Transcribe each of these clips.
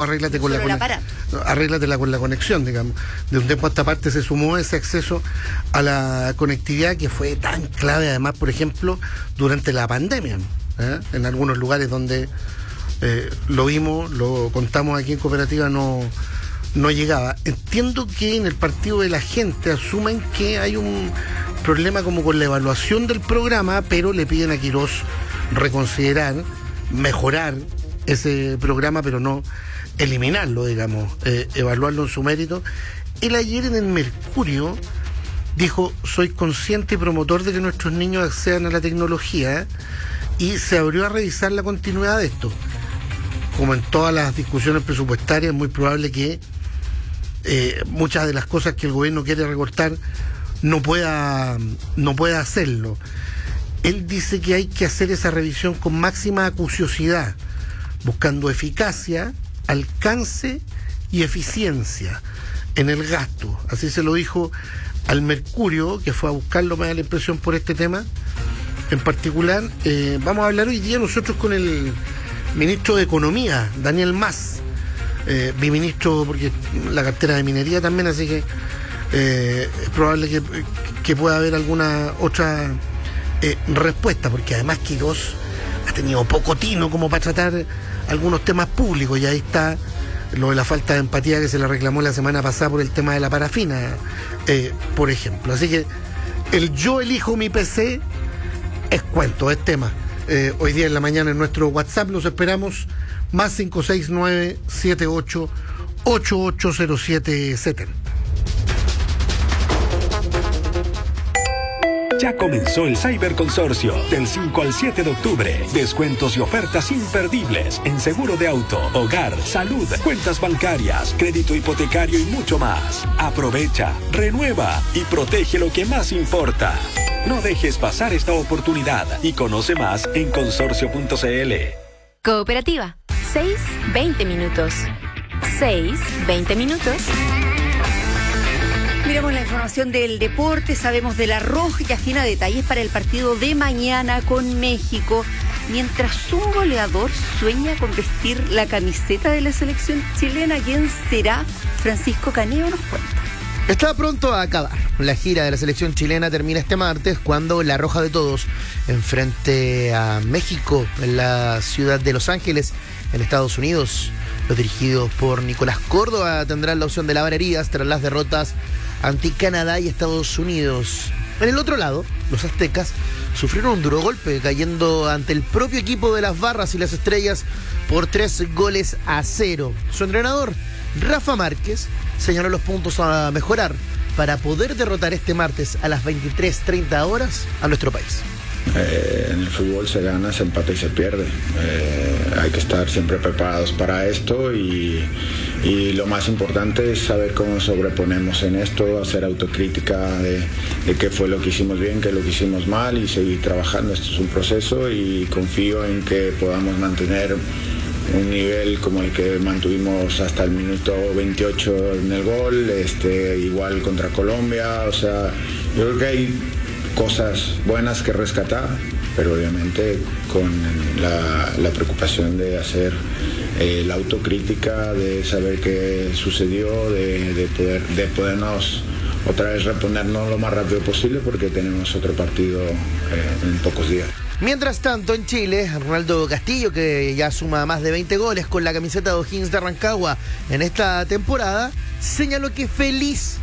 arréglate con Solo con la conexión, digamos. De un tiempo a esta parte se sumó ese acceso a la conectividad que fue tan clave, además, por ejemplo, durante la pandemia, en algunos lugares donde lo vimos, lo contamos aquí en Cooperativa, no llegaba. Entiendo que en el partido de la gente asumen que hay un problema como con la evaluación del programa, pero le piden a Quirós reconsiderar, mejorar ese programa, pero no eliminarlo, digamos, evaluarlo en su mérito. Él ayer en el Mercurio dijo: soy consciente y promotor de que nuestros niños accedan a la tecnología, y se abrió a revisar la continuidad de esto. Como en todas las discusiones presupuestarias, es muy probable que muchas de las cosas que el gobierno quiere recortar no pueda hacerlo. Él dice que hay que hacer esa revisión con máxima acuciosidad, buscando eficacia, alcance y eficiencia en el gasto. Así se lo dijo al Mercurio, que fue a buscarlo, me da la impresión, por este tema en particular. Vamos a hablar hoy día nosotros con el ministro de Economía, Daniel Mas, biministro, porque la cartera de minería también, así que es probable que pueda haber alguna otra respuesta, porque además Quirós ha tenido poco tino como para tratar algunos temas públicos, y ahí está lo de la falta de empatía que se le reclamó la semana pasada por el tema de la parafina, por ejemplo. Así que el yo elijo mi PC es cuento, es tema. Hoy día en la mañana en nuestro WhatsApp los esperamos, más 569-78880770. Ya comenzó el Cyberconsorcio del 5 al 7 de octubre. Descuentos y ofertas imperdibles en seguro de auto, hogar, salud, cuentas bancarias, crédito hipotecario y mucho más. Aprovecha, renueva y protege lo que más importa. No dejes pasar esta oportunidad y conoce más en consorcio.cl. Cooperativa, 6-20 minutos. 6-20 minutos. Miramos la información del deporte, sabemos de la Roja y afina detalles para el partido de mañana con México, mientras un goleador sueña con vestir la camiseta de la selección chilena. ¿Quién será? Francisco Caneo nos cuenta. Está pronto a acabar. La gira de la selección chilena termina este martes, cuando la Roja de Todos enfrente a México en la ciudad de Los Ángeles, en Estados Unidos. Los dirigidos por Nicolás Córdoba tendrán la opción de lavar heridas tras las derrotas ante Canadá y Estados Unidos. En el otro lado, los aztecas sufrieron un duro golpe, cayendo ante el propio equipo de las Barras y las Estrellas por 3-0. Su entrenador, Rafa Márquez, señaló los puntos a mejorar para poder derrotar este martes a las 23:30 horas a nuestro país. En el fútbol se gana, se empata y se pierde. Hay que estar siempre preparados para esto, y lo más importante es saber cómo sobreponemos en esto, hacer autocrítica de qué fue lo que hicimos bien, qué es lo que hicimos mal, y seguir trabajando. Esto es un proceso y confío en que podamos mantener un nivel como el que mantuvimos hasta el minuto 28 en el gol, igual contra Colombia. O sea, yo creo que hay cosas buenas que rescatar, pero obviamente con la preocupación de hacer la autocrítica, de saber qué sucedió, de podernos otra vez reponernos lo más rápido posible, porque tenemos otro partido en pocos días. Mientras tanto, en Chile, Ronaldo Castillo, que ya suma más de 20 goles con la camiseta de O'Higgins de Rancagua en esta temporada, señaló que feliz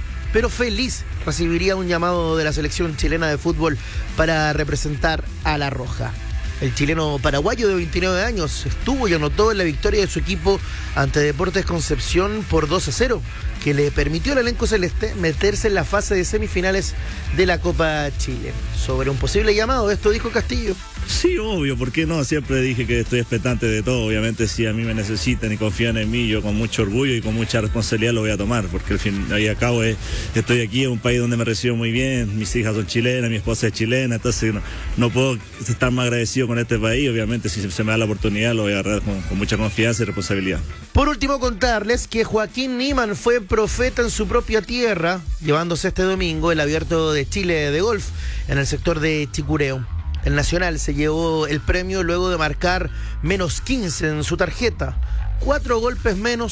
recibiría un llamado de la selección chilena de fútbol para representar a la Roja. El chileno paraguayo de 29 años estuvo y anotó en la victoria de su equipo ante Deportes Concepción por 2-0, que le permitió al elenco celeste meterse en la fase de semifinales de la Copa Chile. Sobre un posible llamado, esto dijo Castillo. Sí, obvio, ¿por qué no? Siempre dije que estoy expectante de todo. Obviamente, si a mí me necesitan y confían en mí, yo con mucho orgullo y con mucha responsabilidad lo voy a tomar, porque al fin y al cabo estoy aquí en un país donde me recibo muy bien, mis hijas son chilenas, mi esposa es chilena, entonces no puedo estar más agradecido con este país. Obviamente, si se me da la oportunidad, lo voy a agarrar con mucha confianza y responsabilidad. Por último, contarles que Joaquín Niemann fue profeta en su propia tierra, llevándose este domingo el Abierto de Chile de golf en el sector de Chicureo. El Nacional se llevó el premio luego de marcar -15 en su tarjeta, 4 golpes menos